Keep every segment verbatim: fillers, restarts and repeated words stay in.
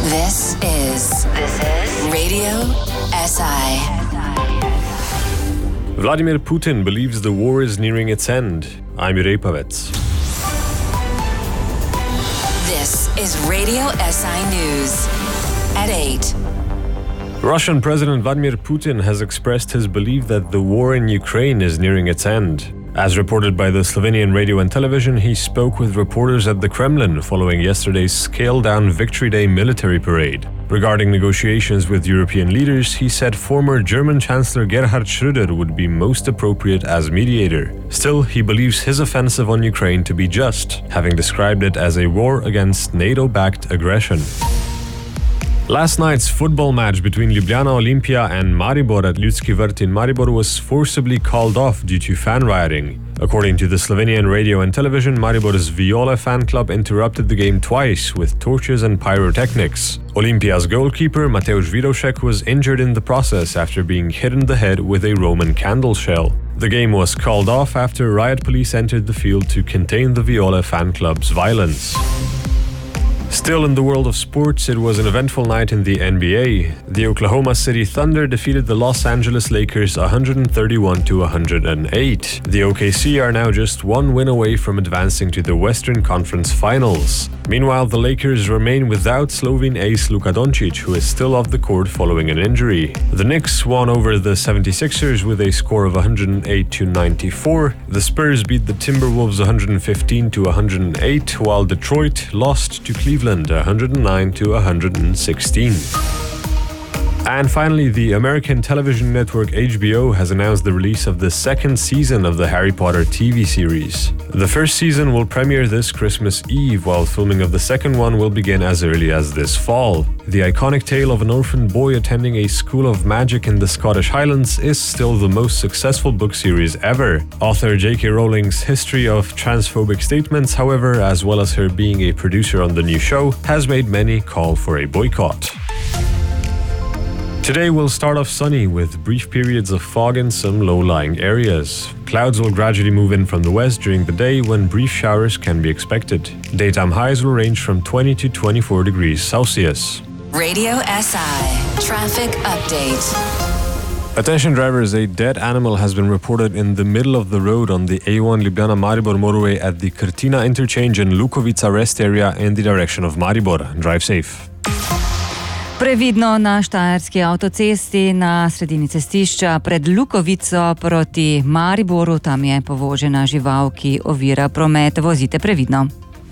This is this is Radio S I. Vladimir Putin believes the war is nearing its end. I'm Juraj Pavec. This is Radio S I News at eight. Russian President Vladimir Putin has expressed his belief that the war in Ukraine is nearing its end. As reported by the Slovenian radio and television, he spoke with reporters at the Kremlin following yesterday's scaled-down Victory Day military parade. Regarding negotiations with European leaders, he said former German Chancellor Gerhard Schröder would be most appropriate as mediator. Still, he believes his offensive on Ukraine to be just, having described it as a war against NATO-backed aggression. Last night's football match between Ljubljana Olimpija and Maribor at Ljudski Vrt in Maribor was forcibly called off due to fan rioting. According to the Slovenian radio and television, Maribor's Viole fan club interrupted the game twice with torches and pyrotechnics. Olimpija's goalkeeper Mateusz Widoszek was injured in the process after being hit in the head with a Roman candle shell. The game was called off after riot police entered the field to contain the Viole fan club's violence. Still in the world of sports, it was an eventful night in the N B A. The Oklahoma City Thunder defeated the Los Angeles Lakers one thirty-one to one oh eight. The O K C are now just one win away from advancing to the Western Conference Finals. Meanwhile, the Lakers remain without Slovene ace Luka Doncic, who is still off the court following an injury. The Knicks won over the seventy-sixers with a score of one oh eight to ninety-four. The Spurs beat the Timberwolves one fifteen to one oh eight, while Detroit lost to Cleveland one oh nine to one sixteen. And finally, the American television network H B O has announced the release of the second season of the Harry Potter T V series. The first season will premiere this Christmas Eve, while filming of the second one will begin as early as this fall. The iconic tale of an orphan boy attending a school of magic in the Scottish Highlands is still the most successful book series ever. Author J K Rowling's history of transphobic statements, however, as well as her being a producer on the new show, has made many call for a boycott. Today will start off sunny with brief periods of fog in some low-lying areas. Clouds will gradually move in from the west during the day when brief showers can be expected. Daytime highs will range from twenty to twenty-four degrees Celsius. Radio S I Traffic Update. Attention drivers, a dead animal has been reported in the middle of the road on the A one Ljubljana-Maribor motorway at the Krtina interchange in Lukovica rest area in the direction of Maribor. Drive safe. Previdno na Štajerski avtocesti na sredini cestišča pred Lukovico proti Mariboru, tam je povožena žival, ki ovira promet. Vozite previdno.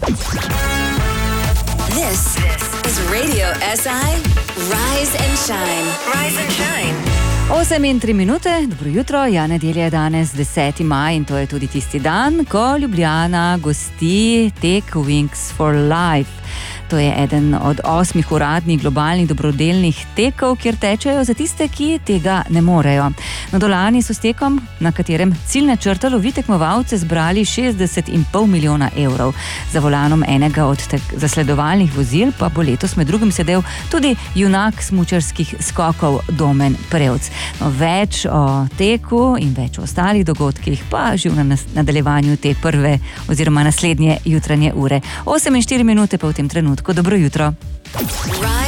This is Radio S I Rise and Shine. Rise and Shine. osem in tri minute, dobro jutro, ja, nedelja je danes deseti maj in to je tudi tisti dan, ko Ljubljana gosti tek Wings for Life. To je eden od osmih uradnih globalnih dobrodelnih tekov, kjer tečejo za tiste, ki tega ne morejo. Nadolani so s tekom, na katerem ciljne črte lovi tekmovalce, zbrali šestdeset in pol milijona evrov. Za volanom enega od zasledovalnih vozil pa bo letos med drugim sedel tudi junak smučarskih skokov Domen Prevc. No, več o teku in več o ostalih dogodkih pa že v nadaljevanju te prve oziroma naslednje jutranje ure. osem in štiri minute pa v tem trenutku. Dobro jutro. Rise